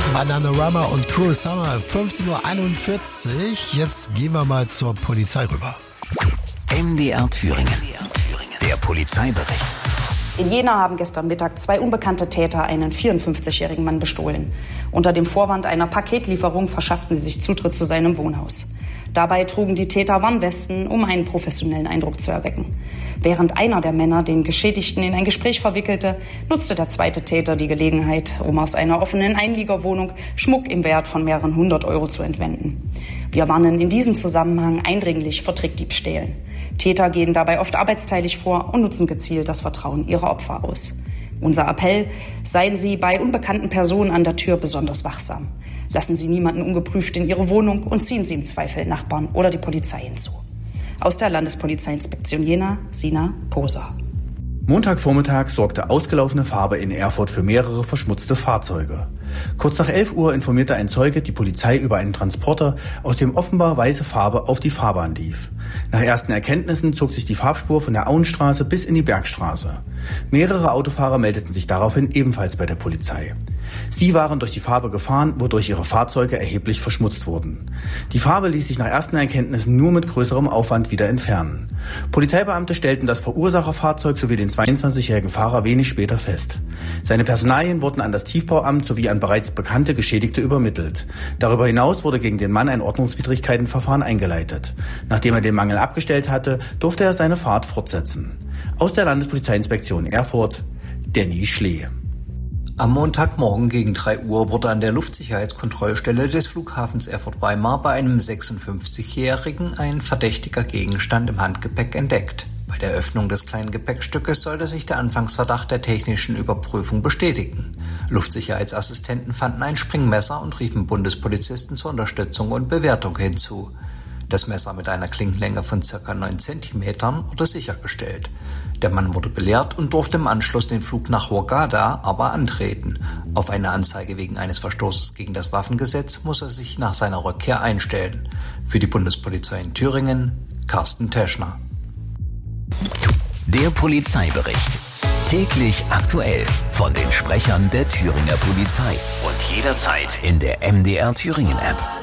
Bananarama und Cruel Summer, 15:41 Uhr. Jetzt gehen wir mal zur Polizei rüber. MDR Thüringen. Der Polizeibericht. In Jena haben gestern Mittag 2 unbekannte Täter einen 54-jährigen Mann bestohlen. Unter dem Vorwand einer Paketlieferung verschafften sie sich Zutritt zu seinem Wohnhaus. Dabei trugen die Täter Warnwesten, um einen professionellen Eindruck zu erwecken. Während einer der Männer den Geschädigten in ein Gespräch verwickelte, nutzte der zweite Täter die Gelegenheit, um aus einer offenen Einliegerwohnung Schmuck im Wert von mehreren 100 Euro zu entwenden. Wir warnen in diesem Zusammenhang eindringlich vor Trickdiebstählen. Täter gehen dabei oft arbeitsteilig vor und nutzen gezielt das Vertrauen ihrer Opfer aus. Unser Appell: Seien Sie bei unbekannten Personen an der Tür besonders wachsam. Lassen Sie niemanden ungeprüft in Ihre Wohnung und ziehen Sie im Zweifel Nachbarn oder die Polizei hinzu. Aus der Landespolizeiinspektion Jena, Sina Poser. Montagvormittag sorgte ausgelaufene Farbe in Erfurt für mehrere verschmutzte Fahrzeuge. Kurz nach 11 Uhr informierte ein Zeuge die Polizei über einen Transporter, aus dem offenbar weiße Farbe auf die Fahrbahn lief. Nach ersten Erkenntnissen zog sich die Farbspur von der Auenstraße bis in die Bergstraße. Mehrere Autofahrer meldeten sich daraufhin ebenfalls bei der Polizei. Sie waren durch die Farbe gefahren, wodurch ihre Fahrzeuge erheblich verschmutzt wurden. Die Farbe ließ sich nach ersten Erkenntnissen nur mit größerem Aufwand wieder entfernen. Polizeibeamte stellten das Verursacherfahrzeug sowie den 22-jährigen Fahrer wenig später fest. Seine Personalien wurden an das Tiefbauamt sowie an bereits bekannte Geschädigte übermittelt. Darüber hinaus wurde gegen den Mann ein Ordnungswidrigkeitenverfahren eingeleitet. Nachdem er den Mangel abgestellt hatte, durfte er seine Fahrt fortsetzen. Aus der Landespolizeiinspektion Erfurt, Danny Schlee. Am Montagmorgen gegen 3 Uhr wurde an der Luftsicherheitskontrollstelle des Flughafens Erfurt-Weimar bei einem 56-Jährigen ein verdächtiger Gegenstand im Handgepäck entdeckt. Bei der Öffnung des kleinen Gepäckstückes sollte sich der Anfangsverdacht der technischen Überprüfung bestätigen. Luftsicherheitsassistenten fanden ein Springmesser und riefen Bundespolizisten zur Unterstützung und Bewertung hinzu. Das Messer mit einer Klingenlänge von ca. 9 Zentimetern wurde sichergestellt. Der Mann wurde belehrt und durfte im Anschluss den Flug nach Hurghada aber antreten. Auf eine Anzeige wegen eines Verstoßes gegen das Waffengesetz muss er sich nach seiner Rückkehr einstellen. Für die Bundespolizei in Thüringen, Carsten Teschner. Der Polizeibericht. Täglich aktuell von den Sprechern der Thüringer Polizei. Und jederzeit in der MDR Thüringen App.